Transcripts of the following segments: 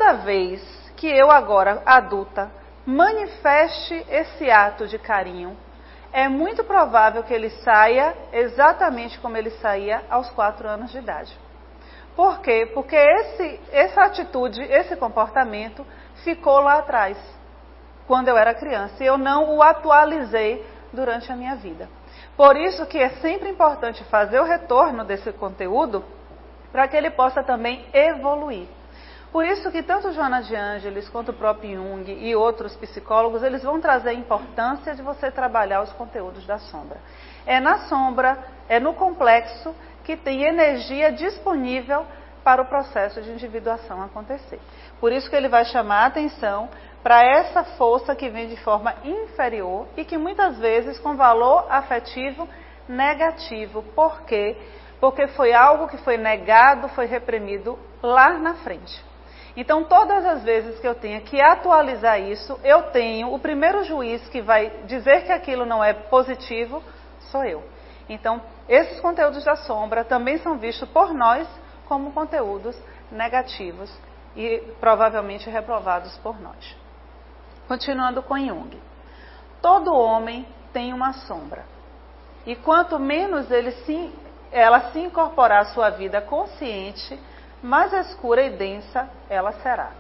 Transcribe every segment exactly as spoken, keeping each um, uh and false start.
toda vez que eu agora, adulta, manifeste esse ato de carinho, é muito provável que ele saia exatamente como ele saía aos quatro anos de idade. Por quê? Porque esse, essa atitude, esse comportamento ficou lá atrás, quando eu era criança, e eu não o atualizei durante a minha vida. Por isso que é sempre importante fazer o retorno desse conteúdo, para que ele possa também evoluir. Por isso que tanto Joana de Ângeles quanto o próprio Jung e outros psicólogos, eles vão trazer a importância de você trabalhar os conteúdos da sombra. É na sombra, é no complexo que tem energia disponível para o processo de individuação acontecer. Por isso que ele vai chamar a atenção para essa força que vem de forma inferior e que muitas vezes com valor afetivo negativo. Por quê? Porque foi algo que foi negado, foi reprimido lá na frente. Então, todas as vezes que eu tenho que atualizar isso, eu tenho o primeiro juiz que vai dizer que aquilo não é positivo, sou eu. Então, esses conteúdos da sombra também são vistos por nós como conteúdos negativos e provavelmente reprovados por nós. Continuando com Jung. Todo homem tem uma sombra. E quanto menos ele se, ela se incorporar à sua vida consciente, mais escura e densa ela será.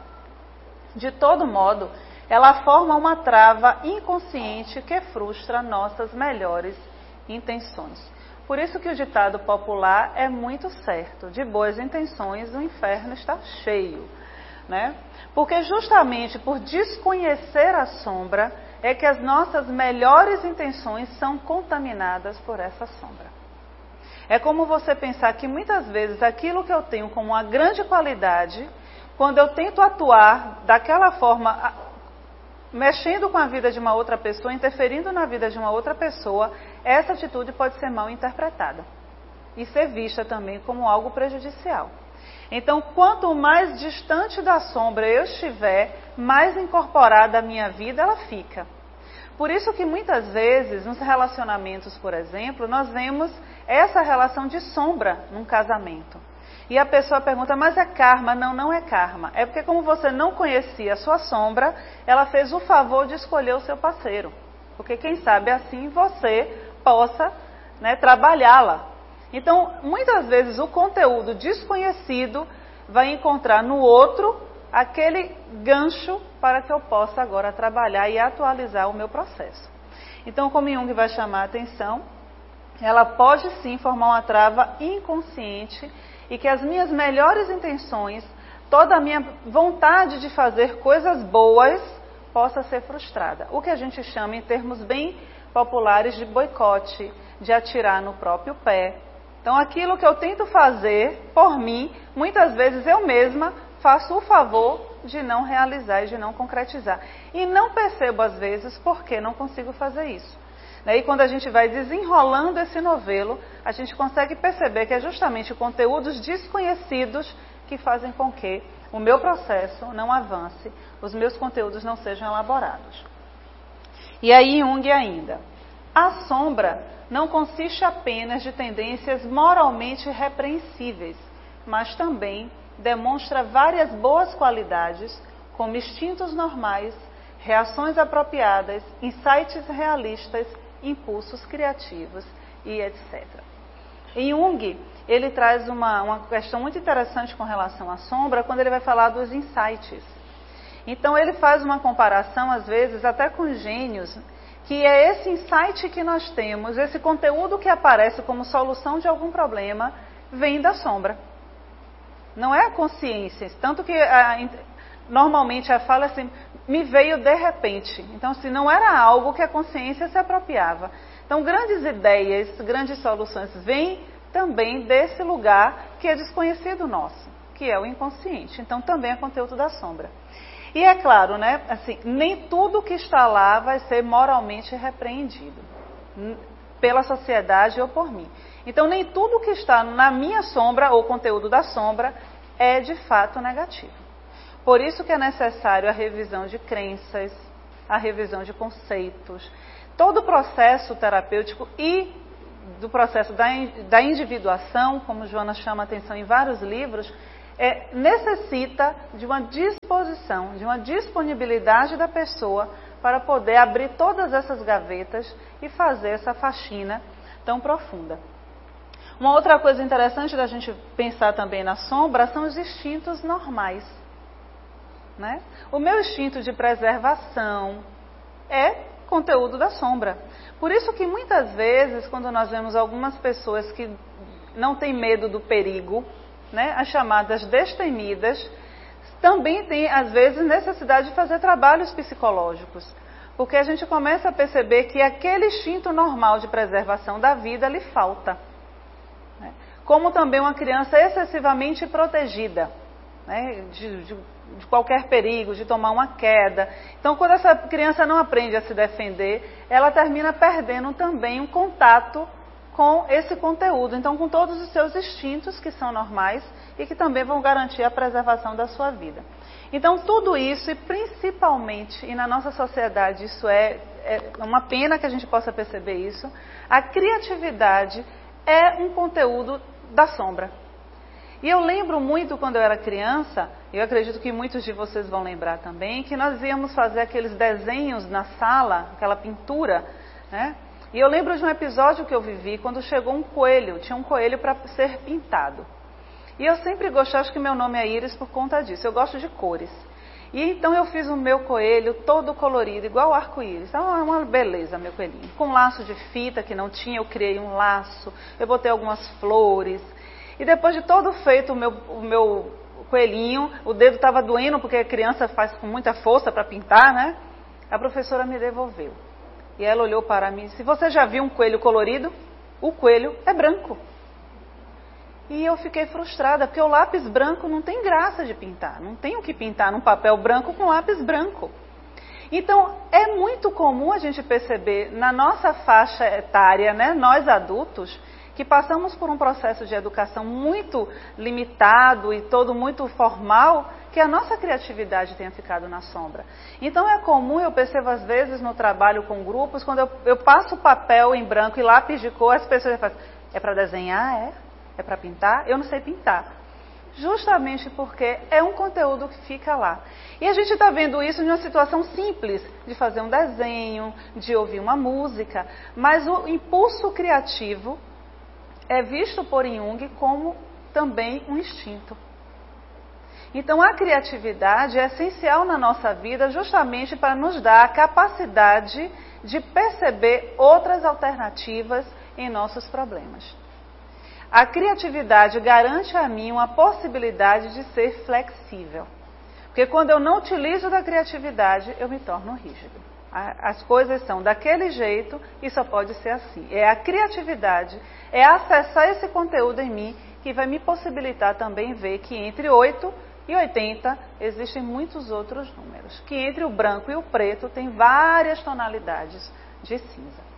De todo modo, ela forma uma trava inconsciente que frustra nossas melhores intenções. Por isso que o ditado popular é muito certo: de boas intenções o inferno está cheio, né? Porque justamente por desconhecer a sombra é que as nossas melhores intenções são contaminadas por essa sombra. É como você pensar que muitas vezes aquilo que eu tenho como uma grande qualidade, quando eu tento atuar daquela forma, mexendo com a vida de uma outra pessoa, interferindo na vida de uma outra pessoa, essa atitude pode ser mal interpretada e ser vista também como algo prejudicial. Então, quanto mais distante da sombra eu estiver, mais incorporada à minha vida ela fica. Por isso que muitas vezes, nos relacionamentos, por exemplo, nós vemos essa relação de sombra num casamento. E a pessoa pergunta, mas é karma? Não, não é karma. É porque como você não conhecia a sua sombra, ela fez o favor de escolher o seu parceiro. Porque quem sabe assim você possa, né, trabalhá-la. Então, muitas vezes o conteúdo desconhecido vai encontrar no outro aquele gancho para que eu possa agora trabalhar e atualizar o meu processo. Então, como Jung vai chamar a atenção, ela pode sim formar uma trava inconsciente e que as minhas melhores intenções, toda a minha vontade de fazer coisas boas, possa ser frustrada. O que a gente chama em termos bem populares de boicote, de atirar no próprio pé. Então, aquilo que eu tento fazer por mim, muitas vezes eu mesma faço o favor de não realizar e de não concretizar. E não percebo, às vezes, por que não consigo fazer isso. E quando a gente vai desenrolando esse novelo, a gente consegue perceber que é justamente conteúdos desconhecidos que fazem com que o meu processo não avance, os meus conteúdos não sejam elaborados. E aí Jung ainda. A sombra não consiste apenas de tendências moralmente repreensíveis, mas também demonstra várias boas qualidades, como instintos normais, reações apropriadas, insights realistas, impulsos criativos e etcétera. Em Jung, ele traz uma, uma questão muito interessante com relação à sombra, quando ele vai falar dos insights. Então, ele faz uma comparação, às vezes, até com gênios, que é esse insight que nós temos, esse conteúdo que aparece como solução de algum problema, vem da sombra. Não é a consciência, tanto que a, normalmente a fala assim, me veio de repente. Então, se não era algo que a consciência se apropriava. Então, grandes ideias, grandes soluções vêm também desse lugar que é desconhecido nosso, que é o inconsciente. Então, também é conteúdo da sombra. E é claro, né, assim, nem tudo que está lá vai ser moralmente repreendido pela sociedade ou por mim. Então, nem tudo que está na minha sombra, ou conteúdo da sombra, é de fato negativo. Por isso que é necessário a revisão de crenças, a revisão de conceitos, todo o processo terapêutico e do processo da, da individuação, como Joana chama a atenção em vários livros, é, necessita de uma disposição, de uma disponibilidade da pessoa para poder abrir todas essas gavetas e fazer essa faxina tão profunda. Uma outra coisa interessante da gente pensar também na sombra são os instintos normais, né? O meu instinto de preservação é conteúdo da sombra. Por isso que muitas vezes, quando nós vemos algumas pessoas que não têm medo do perigo, né, as chamadas destemidas, também tem, às vezes, necessidade de fazer trabalhos psicológicos. Porque a gente começa a perceber que aquele instinto normal de preservação da vida lhe falta. Né? Como também uma criança excessivamente protegida, né, de, de, de qualquer perigo, de tomar uma queda. Então, quando essa criança não aprende a se defender, ela termina perdendo também um contato com esse conteúdo, então com todos os seus instintos que são normais e que também vão garantir a preservação da sua vida. Então tudo isso, e principalmente, e na nossa sociedade isso é, é uma pena que a gente possa perceber isso, a criatividade é um conteúdo da sombra. E eu lembro muito quando eu era criança, eu acredito que muitos de vocês vão lembrar também, que nós íamos fazer aqueles desenhos na sala, aquela pintura, né? E eu lembro de um episódio que eu vivi quando chegou um coelho, tinha um coelho para ser pintado. E eu sempre gostei, acho que meu nome é Iris por conta disso, eu gosto de cores. E então eu fiz o meu coelho todo colorido, igual arco-íris. Então é uma beleza, meu coelhinho. Com laço de fita que não tinha, eu criei um laço, eu botei algumas flores. E depois de todo feito o meu, o meu coelhinho, o dedo estava doendo porque a criança faz com muita força para pintar, né? A professora me devolveu. E ela olhou para mim e disse, você já viu um coelho colorido? O coelho é branco. E eu fiquei frustrada, porque o lápis branco não tem graça de pintar. Não tem o que pintar num papel branco com lápis branco. Então, é muito comum a gente perceber na nossa faixa etária, né, nós adultos, que passamos por um processo de educação muito limitado e todo muito formal, que a nossa criatividade tenha ficado na sombra. Então é comum, eu percebo às vezes no trabalho com grupos, quando eu, eu passo papel em branco e lápis de cor, as pessoas falam, é para desenhar? É? É para pintar? Eu não sei pintar. Justamente porque é um conteúdo que fica lá. E a gente está vendo isso em uma situação simples, de fazer um desenho, de ouvir uma música, mas o impulso criativo é visto por Jung como também um instinto. Então a criatividade é essencial na nossa vida justamente para nos dar a capacidade de perceber outras alternativas em nossos problemas. A criatividade garante a mim uma possibilidade de ser flexível. Porque quando eu não utilizo da criatividade, eu me torno rígido. As coisas são daquele jeito e só pode ser assim. É a criatividade, é acessar esse conteúdo em mim que vai me possibilitar também ver que entre oito e oitenta existem muitos outros números. Que entre o branco e o preto tem várias tonalidades de cinza.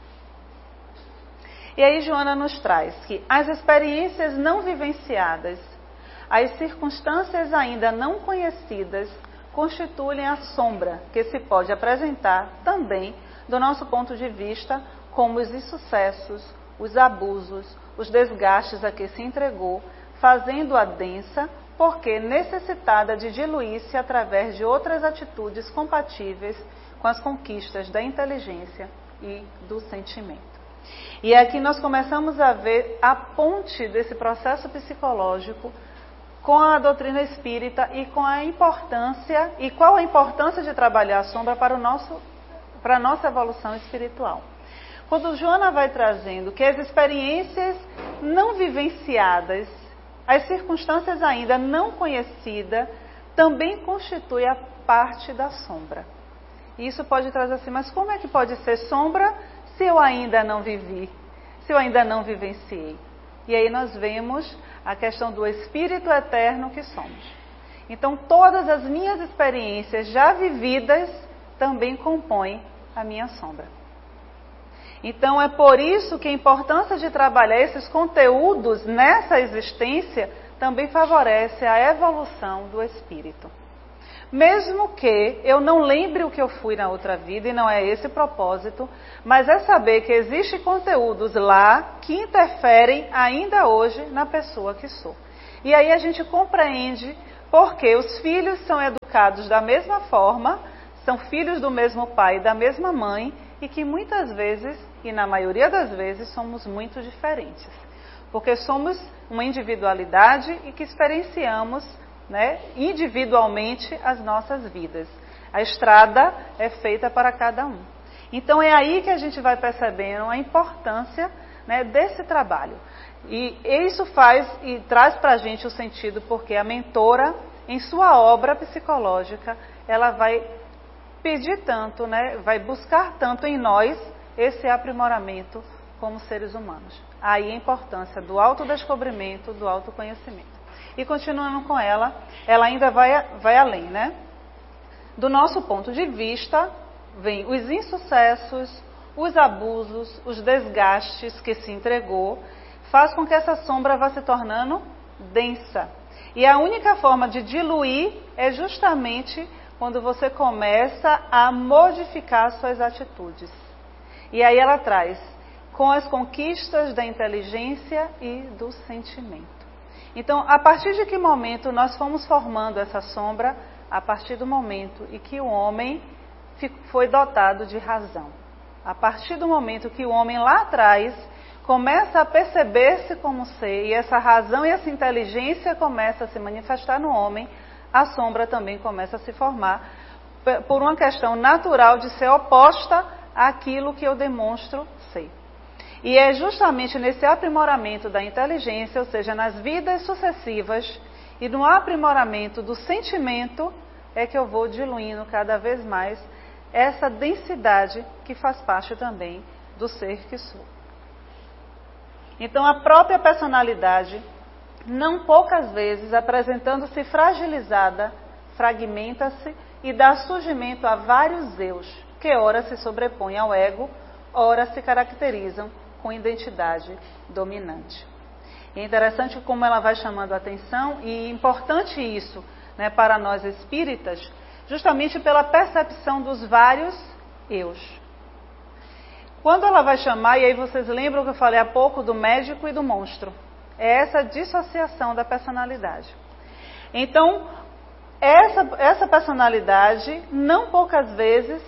E aí Joana nos traz que as experiências não vivenciadas, as circunstâncias ainda não conhecidas, constituem a sombra que se pode apresentar também, do nosso ponto de vista, como os insucessos, os abusos, os desgastes a que se entregou, fazendo-a densa, porque necessitada de diluir-se através de outras atitudes compatíveis com as conquistas da inteligência e do sentimento. E aqui nós começamos a ver a ponte desse processo psicológico com a doutrina espírita e com a importância, e qual a importância de trabalhar a sombra para, o nosso, para a nossa evolução espiritual. Quando Joana vai trazendo que as experiências não vivenciadas, as circunstâncias ainda não conhecidas, também constituem a parte da sombra. E isso pode trazer assim, mas como é que pode ser sombra se eu ainda não vivi, se eu ainda não vivenciei? E aí nós vemos a questão do espírito eterno que somos. Então todas as minhas experiências já vividas também compõem a minha sombra. Então é por isso que a importância de trabalhar esses conteúdos nessa existência também favorece a evolução do espírito. Mesmo que eu não lembre o que eu fui na outra vida, e não é esse o propósito, mas é saber que existem conteúdos lá que interferem ainda hoje na pessoa que sou. E aí a gente compreende porque os filhos são educados da mesma forma, são filhos do mesmo pai e da mesma mãe, e que muitas vezes, e na maioria das vezes, somos muito diferentes. Porque somos uma individualidade e que experienciamos, né, individualmente as nossas vidas. A estrada é feita para cada um. Então é aí que a gente vai percebendo a importância, né, desse trabalho. E isso faz e traz para a gente o sentido porque a mentora, em sua obra psicológica, ela vai pedir tanto, né, vai buscar tanto em nós esse aprimoramento como seres humanos. Aí a importância do autodescobrimento, do autoconhecimento. E continuando com ela, ela ainda vai, vai além, né? Do nosso ponto de vista, vem os insucessos, os abusos, os desgastes que se entregou, faz com que essa sombra vá se tornando densa. E a única forma de diluir é justamente quando você começa a modificar suas atitudes. E aí ela traz, com as conquistas da inteligência e do sentimento. Então, a partir de que momento nós fomos formando essa sombra? A partir do momento em que o homem foi dotado de razão. A partir do momento que o homem lá atrás começa a perceber-se como ser, e essa razão e essa inteligência começa a se manifestar no homem, a sombra também começa a se formar por uma questão natural de ser oposta àquilo que eu demonstro ser. E é justamente nesse aprimoramento da inteligência, ou seja, nas vidas sucessivas, e no aprimoramento do sentimento, é que eu vou diluindo cada vez mais essa densidade que faz parte também do ser que sou. Então, a própria personalidade, não poucas vezes apresentando-se fragilizada, fragmenta-se e dá surgimento a vários eus, que ora se sobrepõem ao ego, ora se caracterizam com identidade dominante. E é interessante como ela vai chamando a atenção, e é importante isso, né, para nós espíritas, justamente pela percepção dos vários eus. Quando ela vai chamar, e aí vocês lembram que eu falei há pouco do médico e do monstro, é essa dissociação da personalidade. Então, essa, essa personalidade, não poucas vezes,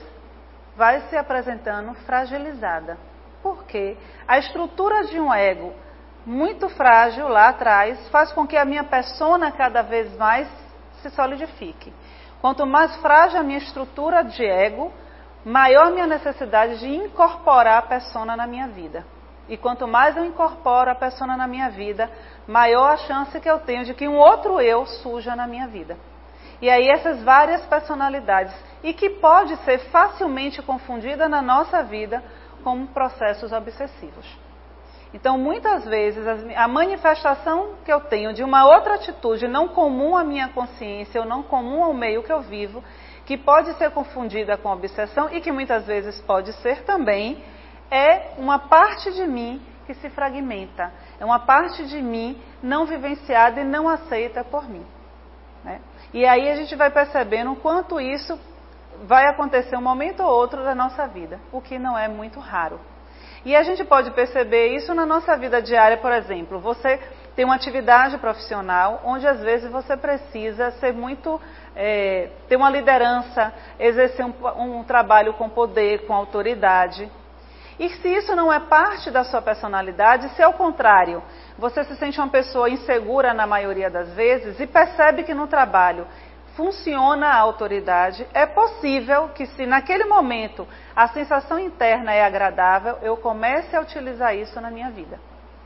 vai se apresentando fragilizada. Por quê? A estrutura de um ego muito frágil lá atrás faz com que a minha persona cada vez mais se solidifique. Quanto mais frágil a minha estrutura de ego, maior a minha necessidade de incorporar a persona na minha vida. E quanto mais eu incorporo a persona na minha vida, maior a chance que eu tenho de que um outro eu surja na minha vida. E aí essas várias personalidades, e que pode ser facilmente confundida na nossa vida como processos obsessivos. Então, muitas vezes, a manifestação que eu tenho de uma outra atitude não comum à minha consciência, ou não comum ao meio que eu vivo, que pode ser confundida com obsessão e que muitas vezes pode ser também, é uma parte de mim que se fragmenta. É uma parte de mim não vivenciada e não aceita por mim. Né? E aí a gente vai percebendo o quanto isso vai acontecer um momento ou outro da nossa vida, o que não é muito raro. E a gente pode perceber isso na nossa vida diária, por exemplo. Você tem uma atividade profissional onde às vezes você precisa ser muito, é, ter uma liderança, exercer um, um trabalho com poder, com autoridade. E se isso não é parte da sua personalidade, se ao contrário, você se sente uma pessoa insegura na maioria das vezes e percebe que no trabalho funciona a autoridade, é possível que se naquele momento a sensação interna é agradável, eu comece a utilizar isso na minha vida.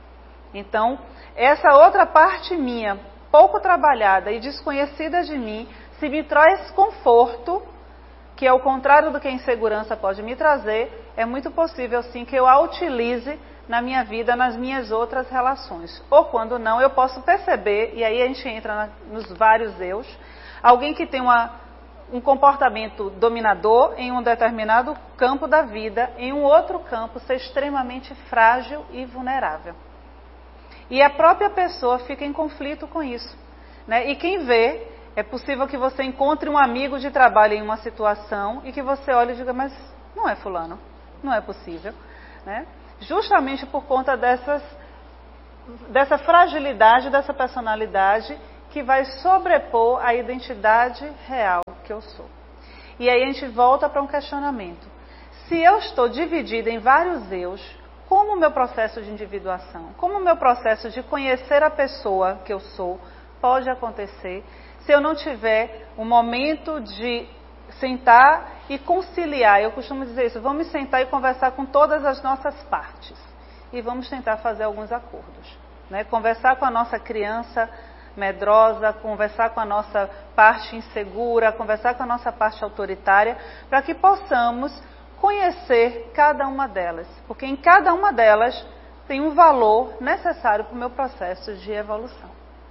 Então, essa outra parte minha, pouco trabalhada e desconhecida de mim, se me traz conforto, que é o contrário do que a insegurança pode me trazer, é muito possível sim que eu a utilize na minha vida, nas minhas outras relações. Ou quando não, eu posso perceber, e aí a gente entra na, nos vários eus, alguém que tem uma, um comportamento dominador em um determinado campo da vida, em um outro campo ser extremamente frágil e vulnerável. E a própria pessoa fica em conflito com isso. Né? E quem vê, é possível que você encontre um amigo de trabalho em uma situação e que você olhe e diga, mas não é fulano, não é possível. Né? Justamente por conta dessas dessa fragilidade dessa personalidade que vai sobrepor a identidade real que eu sou. E aí a gente volta para um questionamento. Se eu estou dividida em vários eus, como o meu processo de individuação, como o meu processo de conhecer a pessoa que eu sou pode acontecer se eu não tiver um momento de sentar e conciliar? Eu costumo dizer isso, vamos sentar e conversar com todas as nossas partes e vamos tentar fazer alguns acordos, né? Conversar com a nossa criança medrosa, conversar com a nossa parte insegura, conversar com a nossa parte autoritária, para que possamos conhecer cada uma delas, porque em cada uma delas tem um valor necessário para o meu processo de evolução.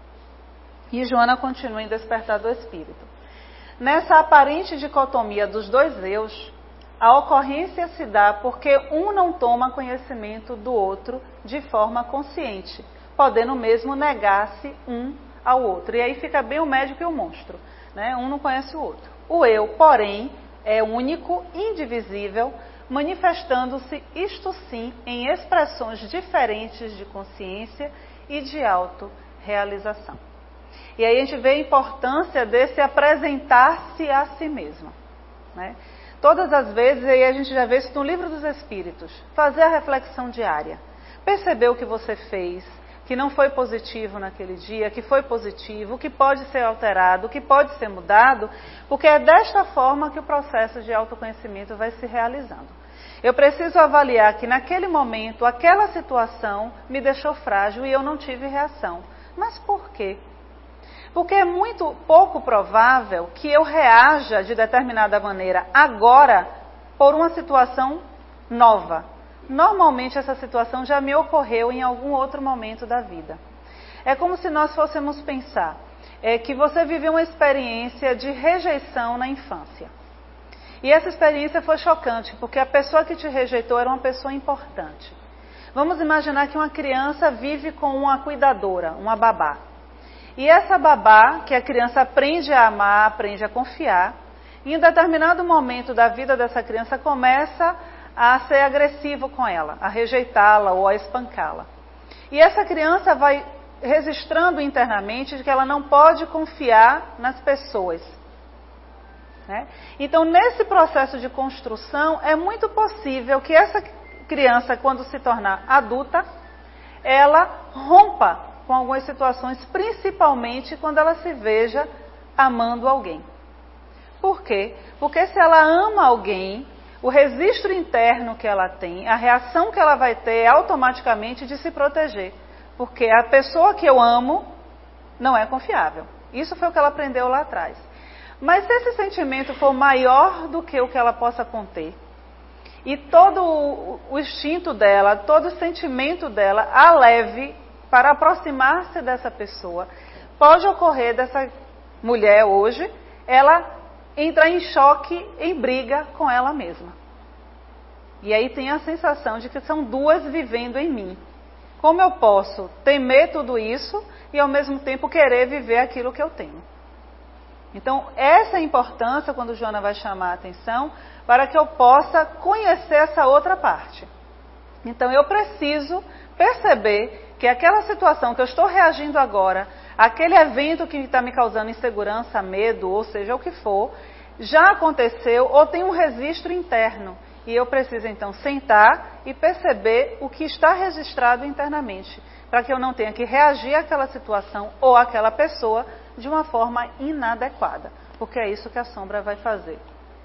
E Joana continua em Despertar do Espírito. Nessa aparente dicotomia dos dois eus, a ocorrência se dá porque um não toma conhecimento do outro de forma consciente, podendo mesmo negar-se um ao outro. E aí fica bem o médico e o monstro, né? Um não conhece o outro. O eu, porém, é único, indivisível, manifestando-se, isto sim, em expressões diferentes de consciência e de autorrealização. E aí a gente vê a importância desse apresentar-se a si mesmo, né? Todas as vezes, e aí a gente já vê isso no Livro dos Espíritos, fazer a reflexão diária, perceber o que você fez, que não foi positivo naquele dia, que foi positivo, que pode ser alterado, que pode ser mudado, porque é desta forma que o processo de autoconhecimento vai se realizando. Eu preciso avaliar que naquele momento, aquela situação me deixou frágil e eu não tive reação. Mas por quê? Porque é muito pouco provável que eu reaja de determinada maneira agora por uma situação nova. Normalmente essa situação já me ocorreu em algum outro momento da vida. É como se nós fôssemos pensar é, que você viveu uma experiência de rejeição na infância. E essa experiência foi chocante, porque a pessoa que te rejeitou era uma pessoa importante. Vamos imaginar que uma criança vive com uma cuidadora, uma babá. E essa babá, que a criança aprende a amar, aprende a confiar, em um determinado momento da vida dessa criança começa a ser agressivo com ela, a rejeitá-la ou a espancá-la. E essa criança vai registrando internamente de que ela não pode confiar nas pessoas, né? Então, nesse processo de construção, é muito possível que essa criança, quando se tornar adulta, ela rompa com algumas situações, principalmente quando ela se veja amando alguém. Por quê? Porque se ela ama alguém, o registro interno que ela tem, a reação que ela vai ter é automaticamente de se proteger. Porque a pessoa que eu amo não é confiável. Isso foi o que ela aprendeu lá atrás. Mas se esse sentimento for maior do que o que ela possa conter, e todo o instinto dela, todo o sentimento dela a leve para aproximar-se dessa pessoa, pode ocorrer dessa mulher hoje, ela entrar em choque, em briga com ela mesma. E aí tem a sensação de que são duas vivendo em mim. Como eu posso temer tudo isso e ao mesmo tempo querer viver aquilo que eu tenho? Então, essa é a importância, quando Joana vai chamar a atenção, para que eu possa conhecer essa outra parte. Então, eu preciso perceber que aquela situação que eu estou reagindo agora, aquele evento que está me causando insegurança, medo, ou seja, o que for, já aconteceu ou tem um registro interno. E eu preciso, então, sentar e perceber o que está registrado internamente, para que eu não tenha que reagir àquela situação ou àquela pessoa de uma forma inadequada, porque é isso que a sombra vai fazer.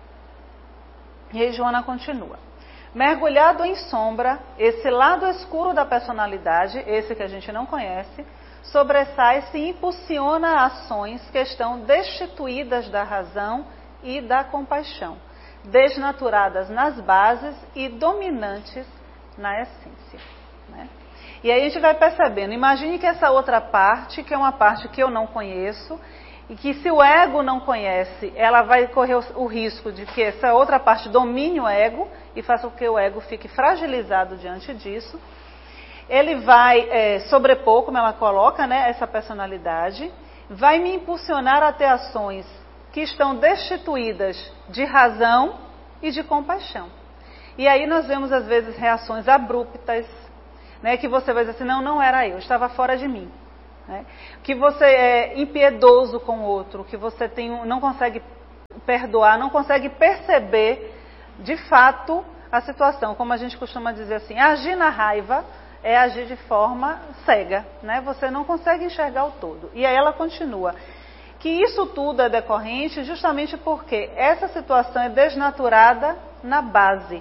E aí Joana continua. Mergulhado em sombra, esse lado escuro da personalidade, esse que a gente não conhece, sobressai-se e impulsiona ações que estão destituídas da razão e da compaixão, desnaturadas nas bases e dominantes na essência, né? E aí a gente vai percebendo, imagine que essa outra parte, que é uma parte que eu não conheço, e que se o ego não conhece, ela vai correr o, o risco de que essa outra parte domine o ego e faça com que o ego fique fragilizado diante disso. Ele vai é, sobrepor, como ela coloca, né, essa personalidade, vai me impulsionar a ter ações que estão destituídas de razão e de compaixão. E aí nós vemos às vezes reações abruptas, né? Que você vai dizer assim, não, não era eu, estava fora de mim. Né? Que você é impiedoso com o outro, que você tem, não consegue perdoar, não consegue perceber de fato a situação. Como a gente costuma dizer assim, agir na raiva é agir de forma cega, né? Você não consegue enxergar o todo. E aí ela continua, que isso tudo é decorrente justamente porque essa situação é desnaturada na base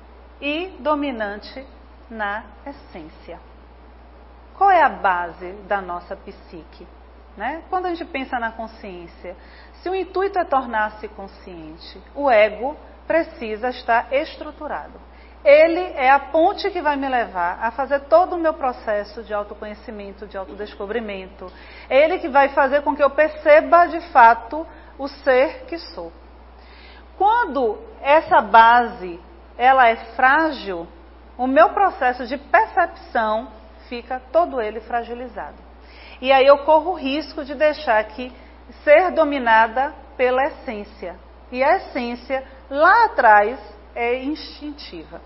e dominante na essência. Qual é a base da nossa psique? Né? Quando a gente pensa na consciência, se o intuito é tornar-se consciente, o ego precisa estar estruturado. Ele é a ponte que vai me levar a fazer todo o meu processo de autoconhecimento, de autodescobrimento. É ele que vai fazer com que eu perceba de fato o ser que sou. Quando essa base ela é frágil, o meu processo de percepção fica todo ele fragilizado. E aí eu corro o risco de deixar que ser dominada pela essência. E a essência, lá atrás, é instintiva.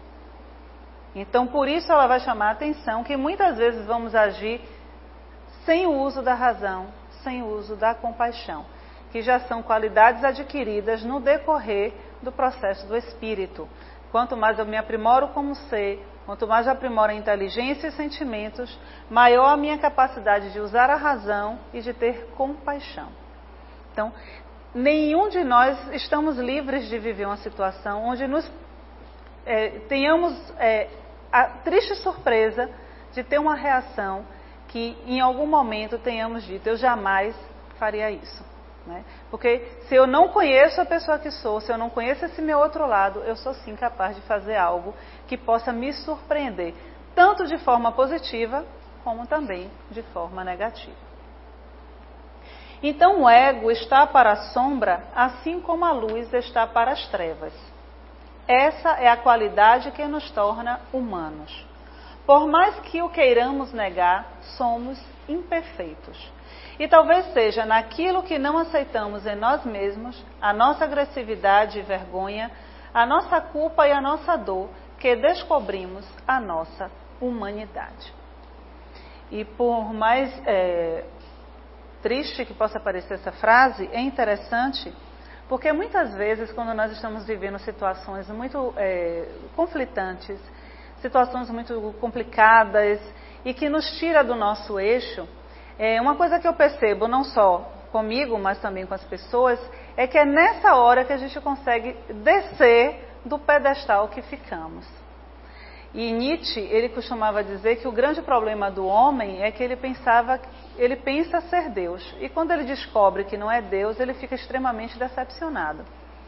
Então, por isso ela vai chamar a atenção que muitas vezes vamos agir sem o uso da razão, sem o uso da compaixão, que já são qualidades adquiridas no decorrer do processo do espírito. Quanto mais eu me aprimoro como ser, quanto mais eu aprimoro a inteligência e sentimentos, maior a minha capacidade de usar a razão e de ter compaixão. Então, nenhum de nós estamos livres de viver uma situação onde nos é, tenhamos é, a triste surpresa de ter uma reação que em algum momento tenhamos dito, eu jamais faria isso. Né? Porque se eu não conheço a pessoa que sou, se eu não conheço esse meu outro lado, eu sou sim capaz de fazer algo que possa me surpreender, tanto de forma positiva, como também de forma negativa. Então o ego está para a sombra, assim como a luz está para as trevas. Essa é a qualidade que nos torna humanos. Por mais que o queiramos negar, somos imperfeitos. E talvez seja naquilo que não aceitamos em nós mesmos, a nossa agressividade e vergonha, a nossa culpa e a nossa dor, que descobrimos a nossa humanidade. E por mais é, triste que possa parecer essa frase, é interessante, porque muitas vezes quando nós estamos vivendo situações muito é, conflitantes, situações muito complicadas e que nos tira do nosso eixo, é, uma coisa que eu percebo, não só comigo, mas também com as pessoas, é que é nessa hora que a gente consegue descer do pedestal que ficamos. E Nietzsche, ele costumava dizer que o grande problema do homem é que ele pensava, ele pensa ser Deus. E quando ele descobre que não é Deus, ele fica extremamente decepcionado.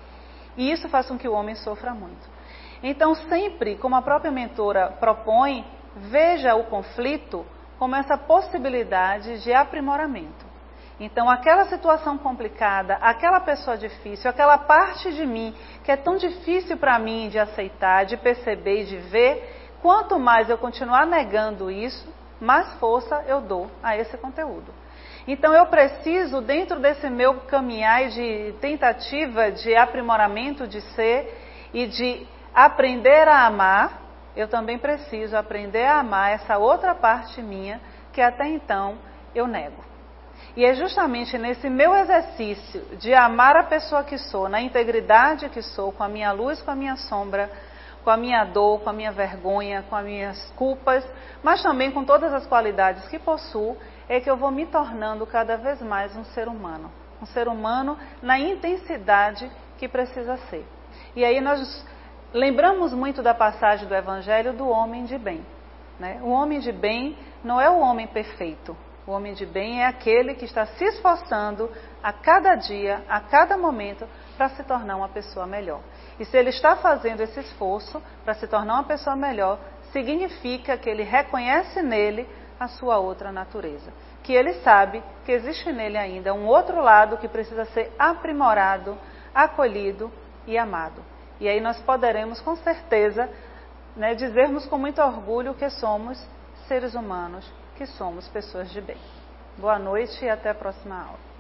E isso faz com que o homem sofra muito. Então, sempre, como a própria mentora propõe, veja o conflito como essa possibilidade de aprimoramento. Então, aquela situação complicada, aquela pessoa difícil, aquela parte de mim que é tão difícil para mim de aceitar, de perceber e de ver, quanto mais eu continuar negando isso, mais força eu dou a esse conteúdo. Então, eu preciso, dentro desse meu caminhar de tentativa de aprimoramento de ser e de aprender a amar, eu também preciso aprender a amar essa outra parte minha que até então eu nego. E é justamente nesse meu exercício de amar a pessoa que sou, na integridade que sou, com a minha luz, com a minha sombra, com a minha dor, com a minha vergonha, com as minhas culpas, mas também com todas as qualidades que possuo, é que eu vou me tornando cada vez mais um ser humano. Um ser humano na intensidade que precisa ser. E aí nós lembramos muito da passagem do Evangelho do homem de bem. Né? O homem de bem não é o homem perfeito. O homem de bem é aquele que está se esforçando a cada dia, a cada momento, para se tornar uma pessoa melhor. E se ele está fazendo esse esforço para se tornar uma pessoa melhor, significa que ele reconhece nele a sua outra natureza. Que ele sabe que existe nele ainda um outro lado que precisa ser aprimorado, acolhido e amado. E aí nós poderemos, com certeza, né, dizermos com muito orgulho que somos seres humanos, que somos pessoas de bem. Boa noite e até a próxima aula.